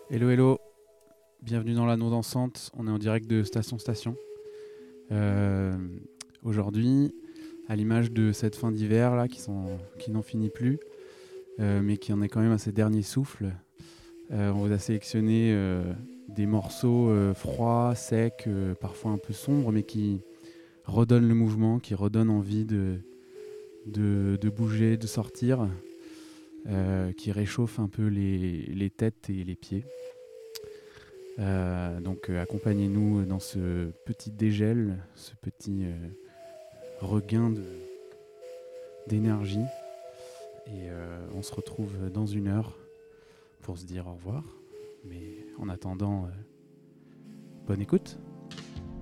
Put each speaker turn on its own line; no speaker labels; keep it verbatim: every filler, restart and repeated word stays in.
Hello, hello, bienvenue dans l'anneau dansante. On est en direct de Station Station. Euh, Aujourd'hui, à l'image de cette fin d'hiver là, qui, sont, qui n'en finit plus, euh, mais qui en est quand même à ses derniers souffles, euh, on vous a sélectionné euh, des morceaux euh, froids, secs, euh, parfois un peu sombres, mais qui redonnent le mouvement, qui redonnent envie de, de, de bouger, de sortir, euh, qui réchauffent un peu les, les têtes et les pieds. Euh, donc euh, accompagnez-nous dans ce petit dégel, ce petit euh, regain de, d'énergie. Et euh, on se retrouve dans une heure pour se dire au revoir. Mais en attendant, euh, bonne écoute.